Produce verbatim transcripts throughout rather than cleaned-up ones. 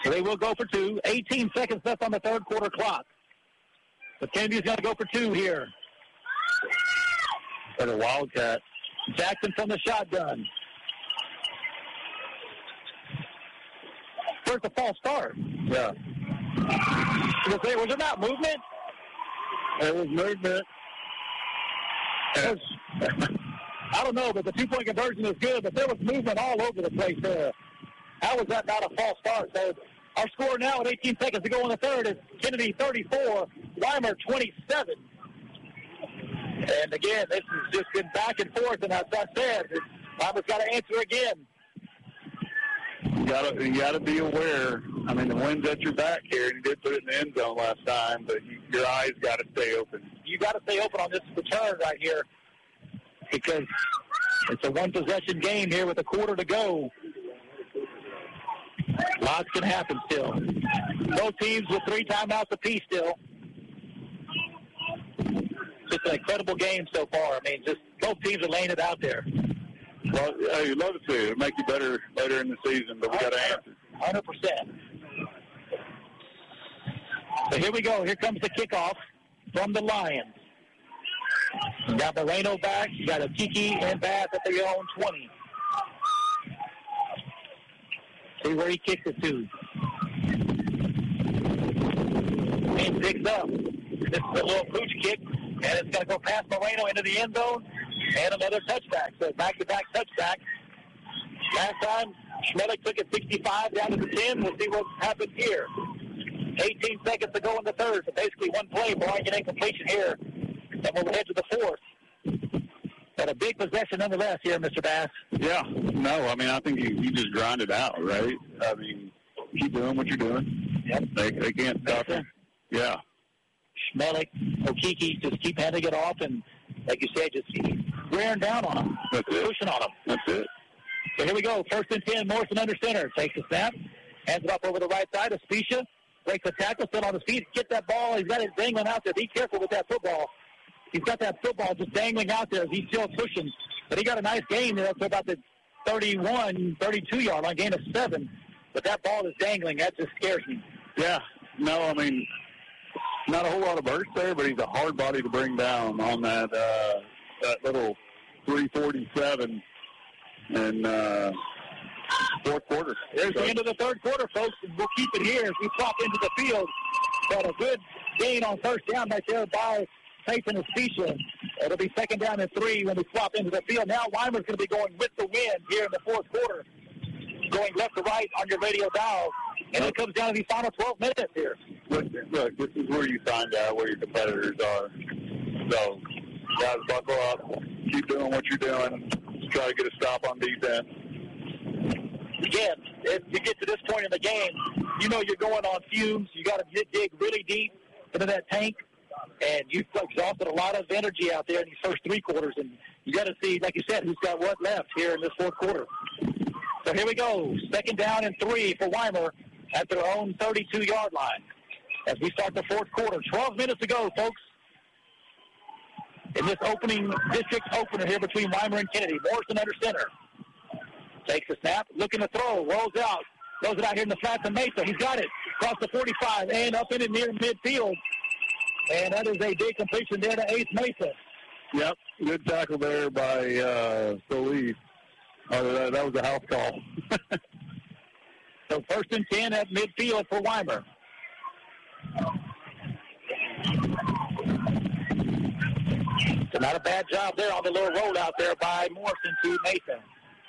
So they will go for two. eighteen seconds left on the third quarter clock. But Kennedy's going to go for two here. For the Wildcat. Jackson from the shotgun. First a false start. Yeah. Was there, was there not movement? It was movement. It was, I don't know, but the two-point conversion is good, but there was movement all over the place there. How was that not a false start? So our score now with eighteen seconds to go in the third is Kennedy thirty-four, Weimar twenty-seven. And again, this has just been back and forth, and as I said, Weimar's got to answer again. You gotta, you gotta be aware. I mean, the wind's at your back here, and you did put it in the end zone last time, but you, your eyes got to stay open. You got to stay open on this return right here because it's a one-possession game here with a quarter to go. Lots can happen still. Both teams with three timeouts apiece still. Just an incredible game so far. I mean, just both teams are laying it out there. Well, yeah, you'd love to see it. It'll make you better later in the season, but we got to answer. one hundred percent. So here we go. Here comes the kickoff from the Lions. You got Moreno back. You got Okiki and Bass at their own twenty. See where he kicks it to. And picks up. This is a little pooch kick, and it's going to go past Moreno into the end zone, and another touchback. So back-to-back touchback. Last time, Schmelik took it sixty-five down to the ten. We'll see what happens here. eighteen seconds to go in the third, so basically one play, blowing an incompletion here. And we'll head to the fourth. But a big possession nonetheless here, Mister Bass. Yeah. No, I mean, I think you, you just grind it out, right? I mean, keep doing what you're doing. Yep. They, they can't stop you. Yeah. Schmelik, Okiki just keep handing it off, and like you said, just keep wearing down on them. That's it. Pushing on them. That's it. So here we go. First and ten, Morrison under center. Takes the snap. Hands it up over the right side. Especia breaks the tackle, still on his feet. Get that ball. He's got it dangling out there. Be careful with that football. He's got that football just dangling out there as he's still pushing. But he got a nice gain there up to about the thirty-one, thirty-two-yard line, gain of seven. But that ball is dangling. That just scares me. Yeah. No, I mean, not a whole lot of burst there, but he's a hard body to bring down on that uh, that little three forty-seven in uh, fourth quarter. There's so. the end of the third quarter, folks, and we'll keep it here as we flop into the field. But a good gain on first down right there by Peyton Especia. It'll be second down and three when we swap into the field. Now Weimar's going to be going with the wind here in the fourth quarter, going left to right on your radio dial. And it comes down to the final twelve minutes here. Look, look, this is where you find out where your competitors are. So, guys, buckle up. Keep doing what you're doing. Just try to get a stop on defense. Again, if you get to this point in the game, you know you're going on fumes. You got to dig really deep into that tank. And you've exhausted a lot of energy out there in these first three quarters. And you got to see, like you said, who's got what left here in this fourth quarter. So here we go. Second down and three for Weimar at their own thirty-two-yard line as we start the fourth quarter. twelve minutes to go, folks, in this opening district opener here between Weimar and Kennedy. Morrison under center. Takes the snap, looking to throw, rolls out, throws it out here in the flats of Mesa. He's got it across the forty-five and up in it near midfield. And that is a big completion there to Ace Mesa. Yep, good tackle there by uh, Solis. Oh, that, that was a house call. So first and ten at midfield for Weimar. So not a bad job there on the little rollout there by Morrison to Mason.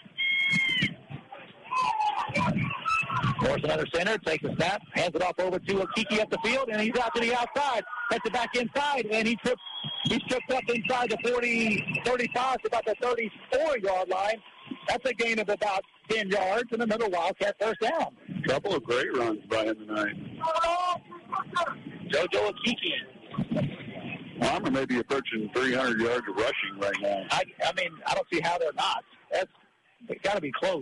Morrison under center, takes a snap, hands it off over to Okiki up the field, and he's out to the outside. Cuts it back inside, and he trips. He's tripped up inside the forty, thirty-five to about the thirty-four-yard line. That's a gain of about ten yards and another Wildcat first down. A couple of great runs by him tonight. JoJo Okiki. Weimar may be approaching three hundred yards of rushing right now. I, I mean, I don't see how they're not. That's got to be close.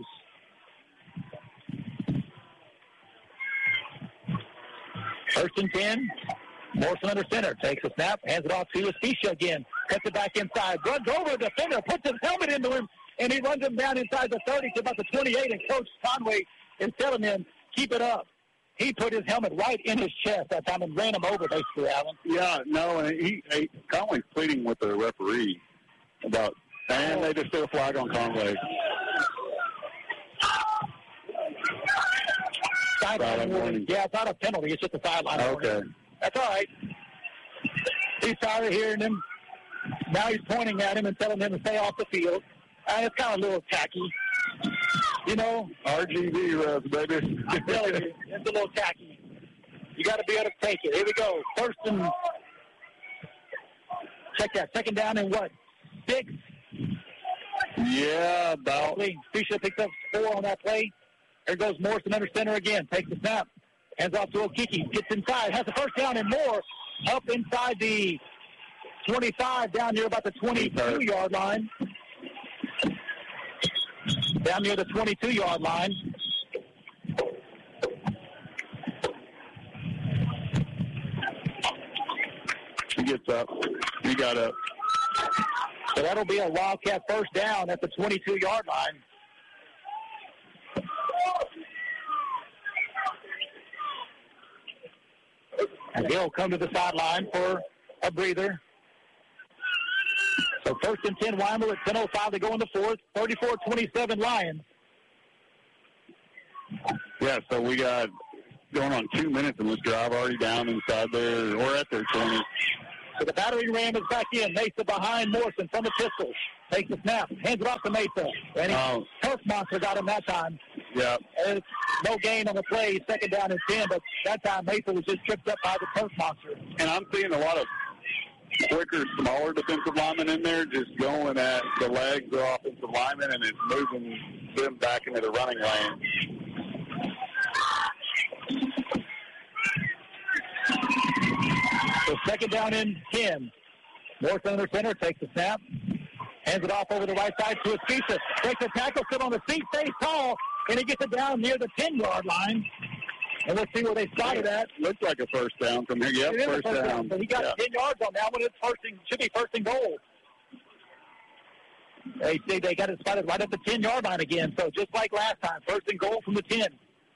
First and ten. Morrison under center. Takes a snap. Hands it off to Especia again. Cuts it back inside. Runs over the defender. Puts his helmet into him. And he runs him down inside the thirty to about the twenty-eight. And Coach Conway is telling him, keep it up. he put his helmet right in his chest that time and ran him over, basically, Alan. Yeah, no, and he, he Conway's pleading with the referee about, and they just threw a flag on Conway. Sideline warning. Yeah, it's not a penalty. It's just a sideline Okay. warning. That's all right. He's tired of hearing him. Now he's pointing at him and telling him to stay off the field. And it's kind of a little tacky. You know? R G B refs, baby. I'm telling you, it's a little tacky. You got to be able to take it. Here we go. First and... Check that. Second down and what? Six? Yeah, about. Fisher picks up four on that play. There goes Morrison under center again. Takes the snap. Hands off to Okiki. Gets inside. Has the first down and more. Up inside the twenty-five. Down near about the twenty-two-yard line. Down near the twenty-two-yard line. He gets up. He got up. So that'll be a Wildcat first down at the twenty-two-yard line. And he'll come to the sideline for a breather. So first and ten, Weimar at ten oh five to go in the fourth. thirty-four twenty-seven Lions. Yeah, so we got going on two minutes in this drive, already down inside there, or at their twenty. So the battery ram is back in. Mesa behind Morrison from the pistol. Takes the snap. Hands it off to Mesa. And Oh. Turf Monster got him that time. Yeah. And no gain on the play. Second down and ten. But that time Mesa was just tripped up by the Turf Monster. And I'm seeing a lot of quicker, smaller defensive linemen in there just going at the legs of the offensive linemen, and it's moving them back into the running lane. So second down and ten. Morrison under center, takes the snap. Hands it off over the right side to Esquisa. Breaks the tackle, sit on the seat, stays tall, and he gets it down near the ten-yard line. And let's see where they spotted at. Looks like a first down from here. Yep, It is a first, first down. down. So he got Yeah. ten yards on that one. It's first and, should be first and goal. They see they got it spotted right at the ten-yard line again. So just like last time, first and goal from the ten.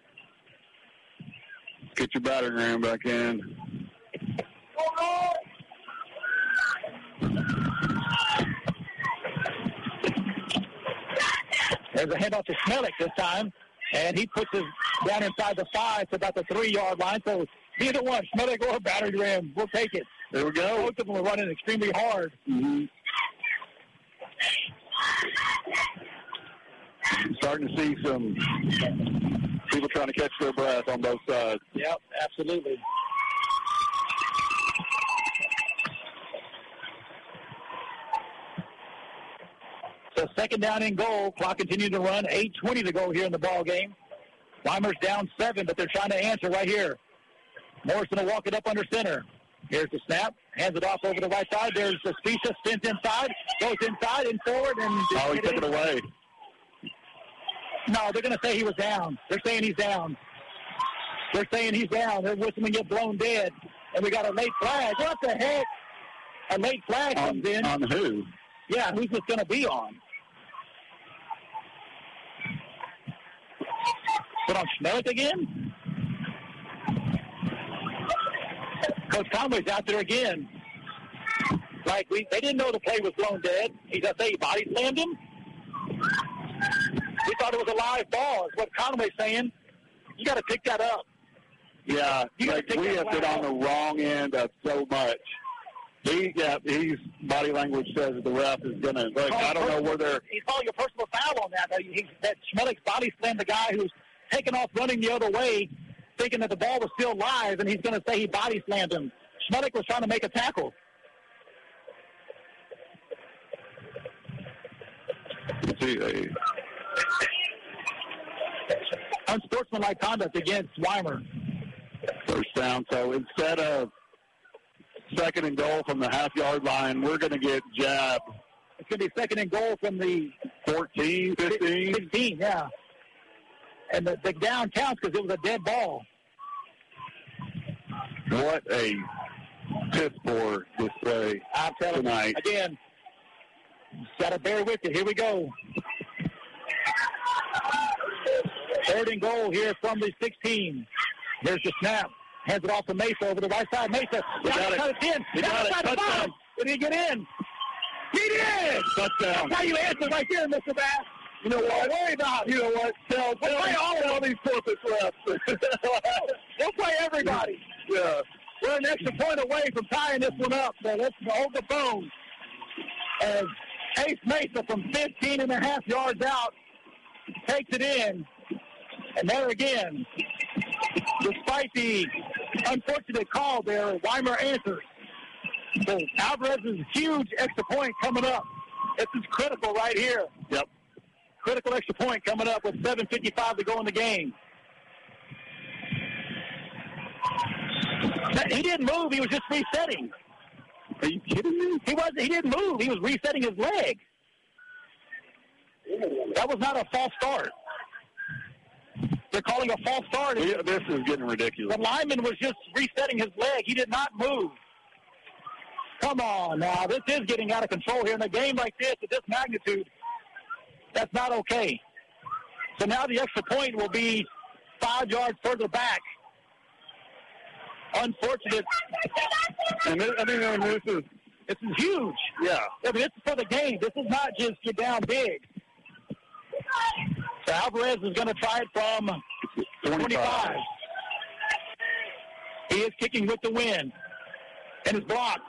Get your battering ram back in. There's a handoff to Smelik this time, and he puts it down inside the five to about the three-yard line. So either one, Smelik or battery ram, we'll take it. There we go. Both of them are running extremely hard. Mm-hmm. Starting to see some people trying to catch their breath on both sides. Yep, absolutely. So second down and goal. Clock continuing to run. eight twenty to go here in the ball game. Weimer's down seven, but they're trying to answer right here. Morrison will walk it up under center. Here's the snap. Hands it off over the right side. There's the Specia. Spins inside. Goes inside and forward. And Oh, he took it away. No, they're going to say he was down. They're saying he's down. They're saying he's down. They're wishing him get blown dead. And we got a late flag. What the heck? A late flag On, comes in. on who? Yeah, who's this going to be on? Put on Schmelik again? Coach Conway's out there again. Like, we, they didn't know the play was blown dead. He's going to say he body slammed him? We thought it was a live ball, is what Conway's saying. You got to pick that up. Yeah, You gotta like take we that have been flag on the wrong end of so much. He, yeah, he's body language says that the ref is gonna. Like, I don't know where they're. He's calling a personal foul on that. He, that Schmelik's body slammed the guy who's taking off running the other way, thinking that the ball was still live, and he's going to say he body slammed him. Schmelik was trying to make a tackle. Let's see, uh, Unsportsmanlike conduct against Weimer. first down. So instead of second and goal from the half-yard line, we're going to get jabbed. It's going to be second and goal from the fourteen, fifteen. fifteen, yeah. And the, the down counts because it was a dead ball. What a piss poor display I'm telling tonight. you, again, got to bear with it. Here we go. Third and goal here from the sixteen. Here's the snap. Hands it off to Mesa over the right side. Mesa. He got it. Cut it in. He got it. Touchdown. Did he get in? He did. Touchdown. That's how you answer right there, Mister Bass. You know what? Don't worry about it. You know what? Tell, We'll tell, play all of tell them. these porpoise refs. We'll play everybody. Yeah. We're an extra point away from tying this one up, so let's hold the phone. As Ace Mesa from fifteen and a half yards out takes it in. And there again, despite the unfortunate call there, Weimer answers. So Alvarez's huge extra point coming up. This is critical right here. Yep. Critical extra point coming up with seven fifty-five to go in the game. He didn't move. He was just resetting. Are you kidding me? He wasn't. He didn't move. He was resetting his leg. That was not a false start. They're calling a false start. Yeah, this is getting ridiculous. The lineman was just resetting his leg. He did not move. Come on now. This is getting out of control here in a game like this at this magnitude. That's not okay. So now the extra point will be five yards further back. Unfortunate. And this, I mean, this is This is huge. yeah. I mean, this is for the game. This is not just get down big. So Alvarez is going to try it from twenty-five. He is kicking with the wind. And it's blocked.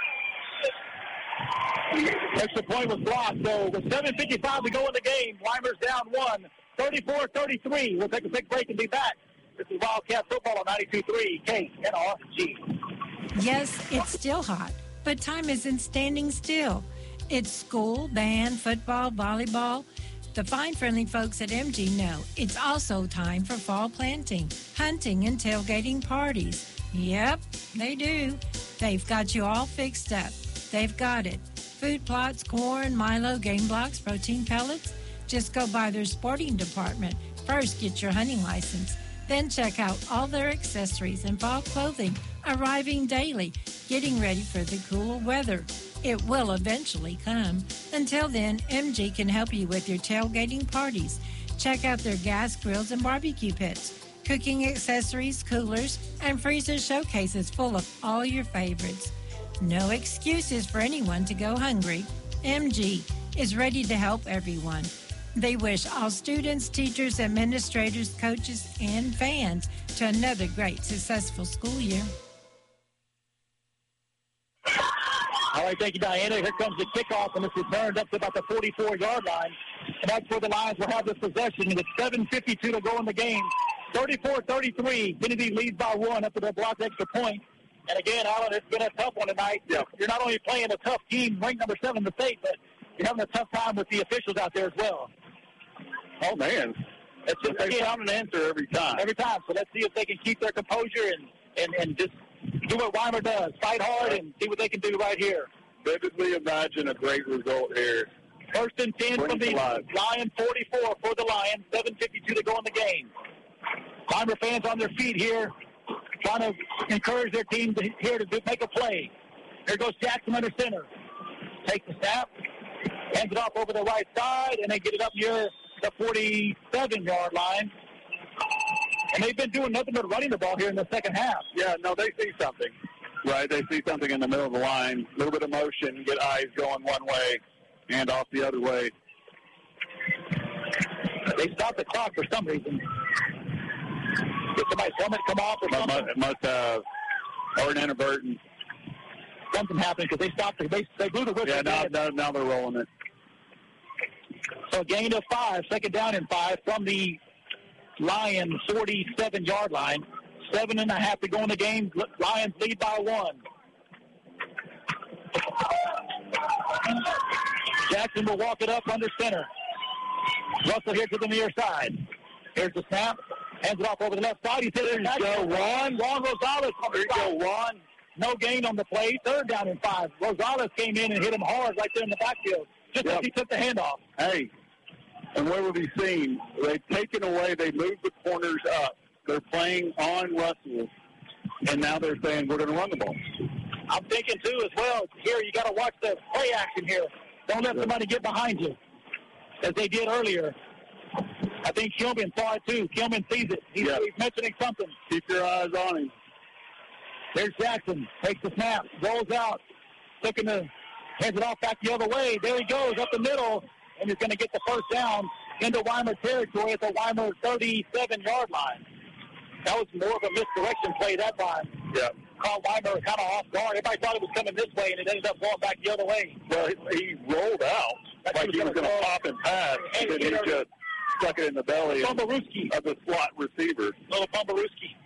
Extra point was blocked. So with seven fifty-five to go in the game, Weimer's down one. thirty-four thirty-three. We'll take a quick break and be back. This is Wildcat Football on ninety-two point three K N R G. Yes, it's still hot, but time isn't standing still. It's school, band, football, volleyball. The fine, friendly folks at M G know it's also time for fall planting, hunting, and tailgating parties. Yep, they do. They've got you all fixed up. They've got it. Food plots, corn, Milo, game blocks, protein pellets. Just go by their sporting department. First, get your hunting license. Then check out all their accessories and fall clothing arriving daily, getting ready for the cooler weather. It will eventually come. Until then, M G can help you with your tailgating parties. Check out their gas grills and barbecue pits, cooking accessories, coolers, and freezer showcases full of all your favorites. No excuses for anyone to go hungry. M G is ready to help everyone. They wish all students, teachers, administrators, coaches, and fans to another great, successful school year. All right, thank you, Diana. Here comes the kickoff, and it's returned up to about the forty-four-yard line. And that's where the Lions will have this possession. And it's seven fifty-two to go in the game. thirty-four thirty-three. Kennedy leads by one after their blocked extra point. And again, Alan, it's been a tough one tonight. Yeah. You're not only playing a tough team, ranked number seven in the state, but you're having a tough time with the officials out there as well. Oh man, It's just, they again, found an answer every time. every time. So let's see if they can keep their composure and, and, and just do what Weimer does. Fight hard and see what they can do right here. Vividly imagine a great result here. First and ten Bring from the it to life. Lion, forty-four for the Lions, seven fifty-two to go in the game. Weimer fans on their feet here, trying to encourage their team to, here to do, make a play. Here goes Jackson under center. Takes the snap, hands it off over the right side, and they get it up near the forty-seven-yard line. And they've been doing nothing but running the ball here in the second half. Yeah, no, they see something. Right, they see something in the middle of the line, a little bit of motion, get eyes going one way, and off the other way. They stopped the clock for some reason. Did somebody's helmet come off or Must, something? must, must have, or an inadvertent. Something happened because they stopped. The, they, they blew the whistle. Yeah, now, again. now, now they're rolling it. So a gain of five, second down and five from the Lions forty-seven-yard line. Seven and a half to go in the game. Lions lead by one. Jackson will walk it up under center. Russell here to the near side. Here's the snap. Hands it off over the left side. He said, there you go, Juan. Juan Rosales. There you go, Juan. No gain on the play. Third down and five. Rosales came in and hit him hard right there in the backfield. Just Yep. as he took the handoff. Hey, and where will be seen? They've taken away, they moved the corners up. They're playing on Russell, and now they're saying we're going to run the ball. I'm thinking, too, as well. Here, you got to watch the play action here. Don't let somebody get behind you, as they did earlier. I think Kilman saw it too. Kilman sees it. He's, yeah. he's mentioning something. Keep your eyes on him. There's Jackson. Takes the snap. Rolls out. Looking to hands it off back the other way. There he goes up the middle. And he's going to get the first down into Weimar territory at the Weimar thirty-seven-yard line. That was more of a misdirection play that time. Yeah. Caught Weimar kind of off guard. Everybody thought it was coming this way, and it ended up going back the other way. Well, he, he rolled out That's like he was going to pop and pass, and then he just stuck it in the belly of, of the slot receiver. Little Bumbarooski.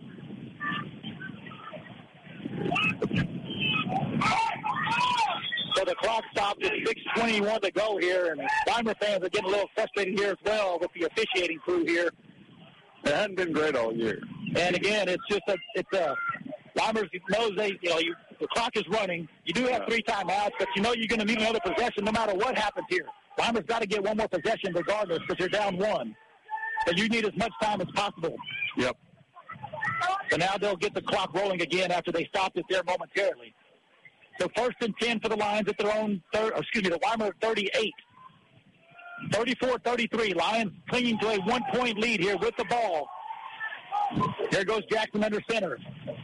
So the clock stopped at six twenty-one to go here, and Weimar fans are getting a little frustrated here as well with the officiating crew here. It hadn't been great all year. And again, it's just a, it's a, Weimar knows they, you know, you, the clock is running. You do have three timeouts, but you know you're going to need another possession no matter what happens here. Weimar's got to get one more possession regardless because you're down one. But you need as much time as possible. Yep. So now they'll get the clock rolling again after they stopped it there momentarily. So first and ten for the Lions at their own, third, or excuse me, the Weimar thirty-eight. thirty-four thirty-three. Lions clinging to a one-point lead here with the ball. There goes Jackson under center.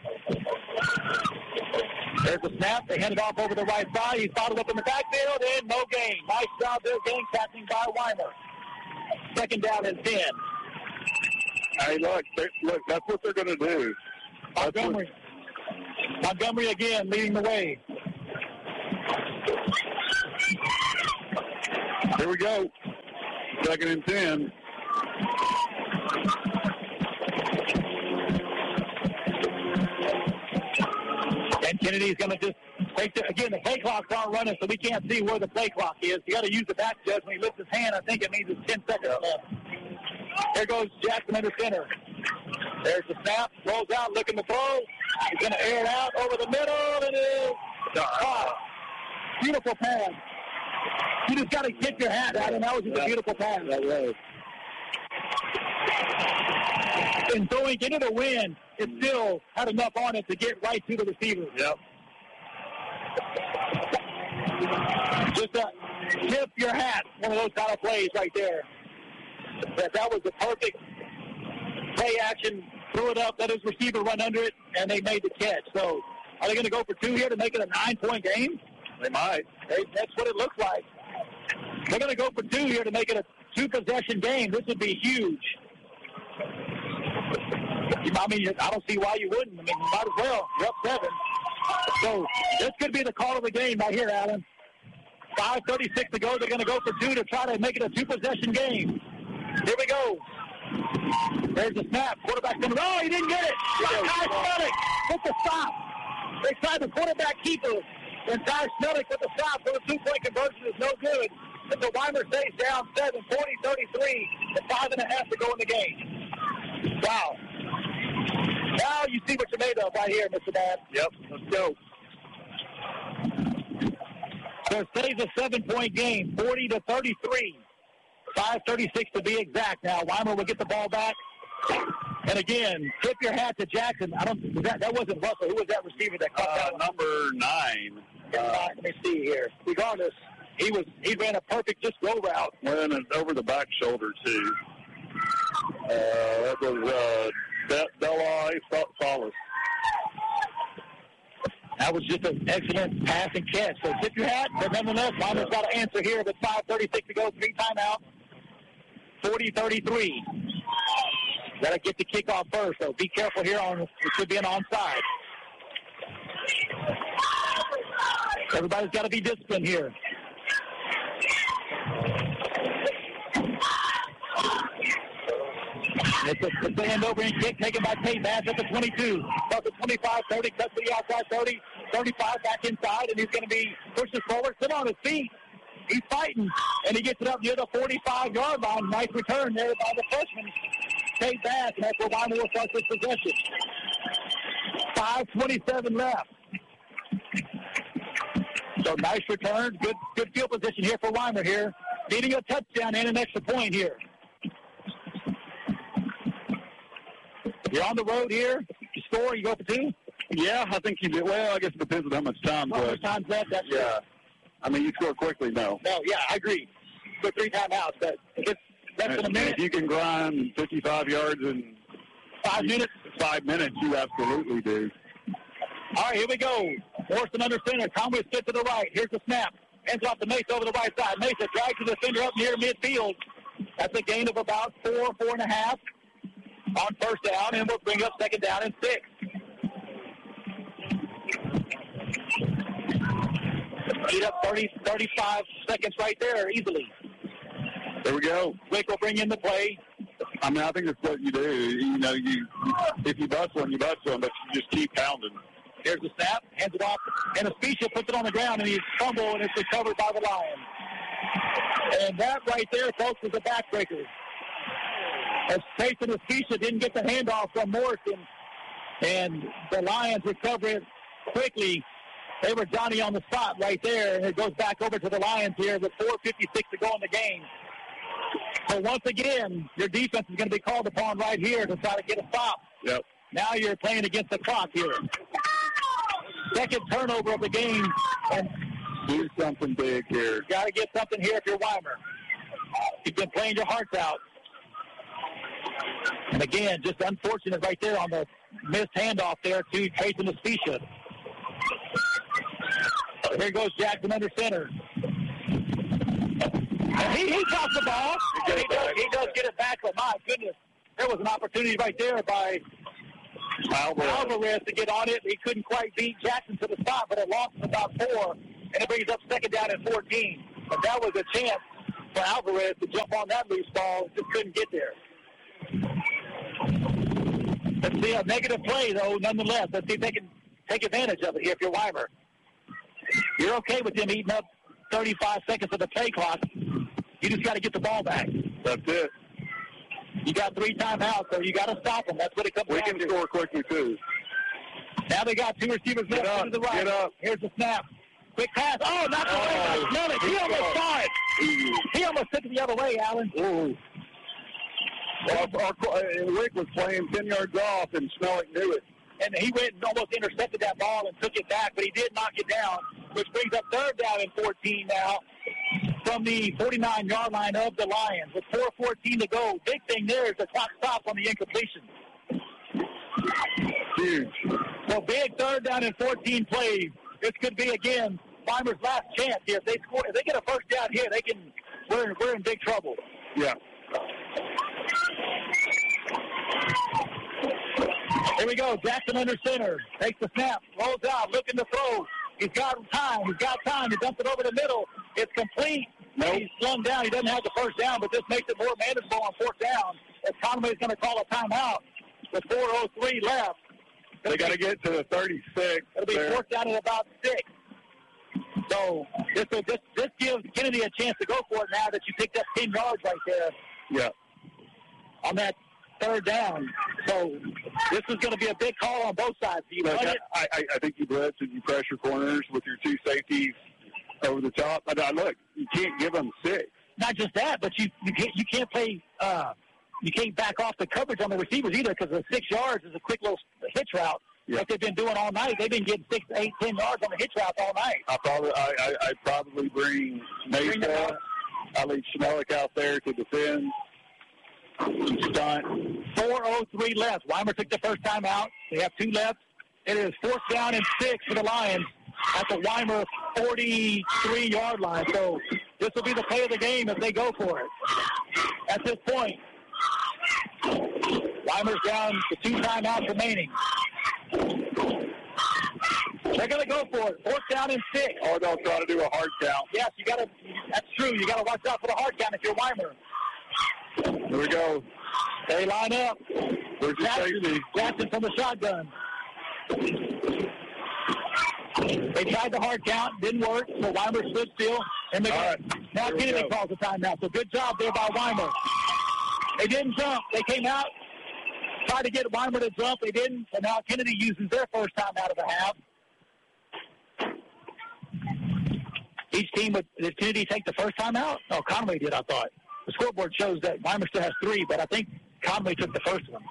There's the snap. They hand it off over the right side. He's bottled up in the backfield, and no gain. Nice job there, game tackling by Weimar. Second down and ten. Hey, look, they, look, that's what they're going to do. Montgomery. Montgomery again leading the way. Here we go. Second and ten. And Kennedy's going to just take the, again, the play clock's not running, so we can't see where the play clock is. You got to use the back judge. When he lifts his hand, I think it means it's ten seconds left. There goes Jackson under center. There's the snap. Rolls out, looking to throw. He's going to air it out over the middle, and it is caught. Beautiful pass. You just got to kick your hat out, and that was just a beautiful pass. That was. And throwing into the wind, it still had enough on it to get right to the receiver. Yep. Just a tip your hat, one of those kind of plays right there. That, that was the perfect play action. Threw it up, let his receiver run under it, and they made the catch. So are they going to go for two here to make it a nine-point game? They might. They, that's what it looks like. They're going to go for two here to make it a two-possession game. This would be huge. I mean, I don't see why you wouldn't. I mean, you might as well. You're up seven. So this could be the call of the game right here, Alan. five thirty-six to go. They're going to go for two to try to make it a two-possession game. Here we go. There's the snap. Quarterback coming. Oh, he didn't get it. Ty Smellick with the stop. They tried the quarterback keeper. And Ty Smellick with the stop for the two-point conversion is no good. But the Weimar stays down seven, forty thirty-three, with five and a half to go in the game. Wow. Now you see what you're made of right here, Mister Babb. Yep, let's go. So it stays a seven-point game, forty to thirty-three. five thirty-six to be exact. Now Weimar will get the ball back. And again, tip your hat to Jackson. I don't. That, that wasn't Russell. Who was that receiver that caught Uh, that? number nine. Uh, let me see here. Regardless, he was he ran a perfect just go route. Went over the back shoulder too. Uh, that was uh, Del- Delay Solis. That was just an excellent pass and catch. So tip your hat, but nonetheless, Weimar's got to answer here with five thirty-six to go, three timeouts, forty thirty-three. Got to get the kickoff first, so be careful here. On it could be an onside. Everybody's got to be disciplined here. It's a, it's a hand over and kick taken by Tate Bass at the twenty-two. About the twenty-five, thirty, cuts to the outside, thirty, thirty-five back inside, and he's going to be pushes forward, sit on his feet. He's fighting, and he gets it up near the forty-five-yard line. Nice return there by the freshman, Tate Bass, and that's where Weimar will start this possession. five twenty-seven left. So nice return, good good field position here for Weimar here. Needing a touchdown and an extra point here. You're on the road here. You score, you go for two? Yeah, I think you did. Well, I guess it depends on how much time How much left. time's left? That's Yeah. I mean, you score quickly, no. No, yeah, I agree. Put three timeouts, but if it's less than a minute. If you can grind fifty-five yards in Five minutes? Five minutes, you absolutely do. All right, here we go. Morrison under center. Conway split to the right. Here's the snap. Hands off to Mesa over the right side. Mesa drags the defender up near midfield. That's a gain of about four, four and a half on first down, and we'll bring up second down and six. Eat up thirty, thirty-five seconds right there easily. There we go. Wick will bring in the play. I mean, I think that's what you do. You know, you if you bust one, you bust one, but you just keep pounding. Here's the snap, hands it off, and Especia puts it on the ground, and he's fumbled, and it's recovered by the Lions. And that right there, folks, is a backbreaker. As Payson Especia didn't get the handoff from Morrison, and the Lions recover it quickly. They were Johnny on the spot right there, and it goes back over to the Lions here with four fifty-six to go in the game. So once again, your defense is going to be called upon right here to try to get a stop. Yep. Now you're playing against the clock here. Second turnover of the game, and do something big here. You got to get something here if you're Weimer. You've been playing your hearts out. And again, just unfortunate right there on the missed handoff there to Payson Especia. Here goes Jackson under center. And he, he drops the ball. He, he, does, he does get it back, but my goodness, there was an opportunity right there by Alvarez. Alvarez to get on it. He couldn't quite beat Jackson to the spot, but it lost about four, and it brings up second down and fourteen. But that was a chance for Alvarez to jump on that loose ball. Just couldn't get there. Let's see a negative play, though, nonetheless. Let's see if they can take advantage of it here if you're Weimer. You're okay with them eating up thirty-five seconds of the play clock. You just got to get the ball back. That's it. You got three timeouts, so you got to stop them. That's what it comes we down to. We can score quickly, too. Now they got two receivers get left up, to the right. Get up. Here's the snap. Quick pass. Oh, not the way. Smell it. He almost saw it. He almost took it the other way, Allen. Ooh. Well, our, our, uh, Rick was playing ten yards off, and Smellick knew it. And he went and almost intercepted that ball and took it back, but he did knock it down, which brings up third down and fourteen now from the forty-nine-yard line of the Lions. With four fourteen to go, big thing there is the clock stops on the incompletion. Huge. So big third down and fourteen plays. This could be, again, Weimer's last chance here. If they score, if they get a first down here, they can. We're we're in big trouble. Yeah. Here we go. Jackson under center. Takes the snap. Rolls out. Looking to throw. He's got time. He's got time. He dumps it over the middle. It's complete. Nope. He's slung down. He doesn't have the first down, but this makes it more manageable on fourth down. As Conway's going to call a timeout with four oh three left. They got to get to the thirty-six. It'll be there. fourth down at about six. So this, will, this this gives Kennedy a chance to go for it now that you picked up ten yards right there. Yeah. On that third down. So this is going to be a big call on both sides. Do you Look, run I, it? I, I think you blitz and you pressure corners with your two safeties over the top. But uh, look, you can't give them six. Not just that, but you you can't you can't play uh, you can't back off the coverage on the receivers either because the six yards is a quick little hitch route. Yeah. Like they've been doing all night. They've been getting six, eight, ten yards on the hitch route all night. I probably I I I'd probably bring Mesa. I leave Schmelik out there to defend. Stunt. four oh three left. Weimer took the first time out. They have two left. It is fourth down and six for the Lions at the Weimer forty-three-yard line. So this will be the play of the game if they go for it. At this point, Weimer's down to two timeouts remaining. They're going to go for it. Fourth down and six. Or they'll try to do a hard count. Yes, you got to. That's true. You got to watch out for the hard count if you're Weimer. Here we go. They line up. Where's your safety? Jackson from the shotgun. They tried the hard count. Didn't work. So Weimer stood still. And they All got, right. now Here we Kennedy go. calls the timeout. So good job there by Weimer. They didn't jump. They came out, tried to get Weimer to jump. They didn't. So now Kennedy uses their first time out of the half. Each team would, did Kennedy take the first time out? Oh, Conway did, I thought. The scoreboard shows that Weimer still has three, but I think Conway took the first one.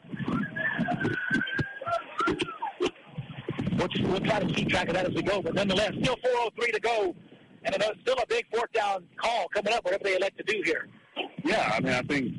We'll, just, we'll try to keep track of that as we go, but nonetheless, still four oh three to go, and it's still a big fourth down call coming up, whatever they elect to do here. Yeah, I mean, I think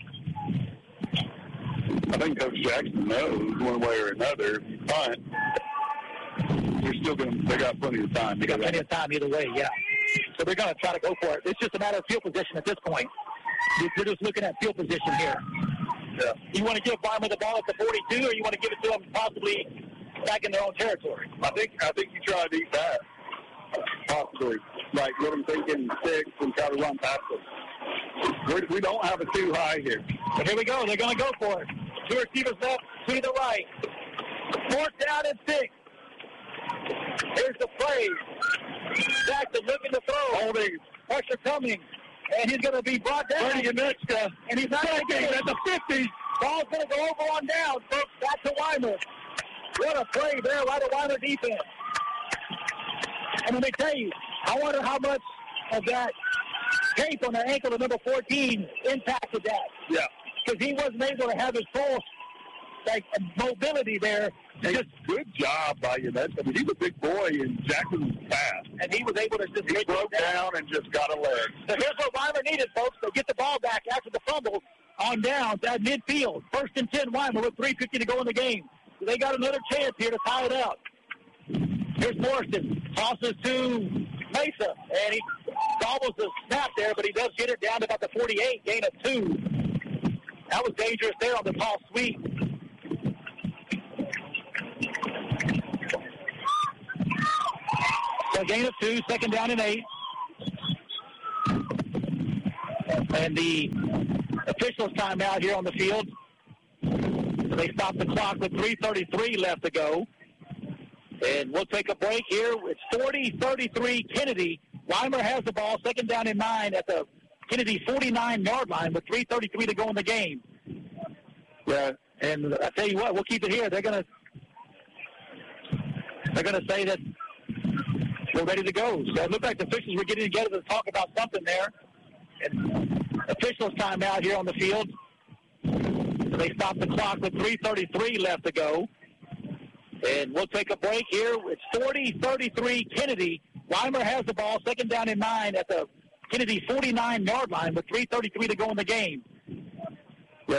I think Coach Jackson knows one way or another. If you punt, you're still going to. They got plenty of time. They got plenty of time either way. Yeah. So they're going to try to go for it. It's just a matter of field position at this point. You're just looking at field position here. Yeah. You want to give Weimar the ball at the forty-two, or you want to give it to them possibly back in their own territory? I think I think you try to eat that. Possibly. Like, let them think in six and try to run past them. We're, we don't have a too high here. But here we go. They're going to go for it. Two receivers left, two to the right. Fourth down and six. Here's the play. Jackson looking to throw. Holding. Pressure coming. And he's going to be brought down. Ready to next guy. And he's not going to get it. At the fifty. Ball's going to go over on down, folks. Back to Weimar. What a play there right at Weimar defense. And let me tell you, I wonder how much of that tape on the ankle of number fourteen impacted that. Yeah. Because he wasn't able to have his full like mobility there. Hey, just good job by you. That's, I mean, he's a big boy, and Jackson was fast. And he was able to just he get broke down. down and just got a leg. So here's what Weimar needed, folks. They get the ball back after the fumble on downs at midfield. First and ten, Weimar with three fifty to go in the game. So they got another chance here to tie it up. Here's Morrison. Tosses to Mesa. And he gobbles the snap there, but he does get it down to about the forty-eight, gain of two. That was dangerous there on the toss sweep. So gain of two, second down and eight. And the officials time out here on the field. So they stop the clock with three thirty-three left to go. And we'll take a break here. It's forty thirty-three Kennedy. Weimar has the ball, second down and nine at the Kennedy forty-nine-yard line with three thirty-three to go in the game. Yeah. And I tell you what, we'll keep it here. They're gonna they're gonna say that we're ready to go. So it looked like the officials were getting together to talk about something there. And officials time out here on the field. So they stop the clock with three thirty-three left to go. And we'll take a break here. It's forty thirty-three Kennedy. Weimar has the ball, second down and nine at the Kennedy forty-nine-yard line with three thirty-three to go in the game.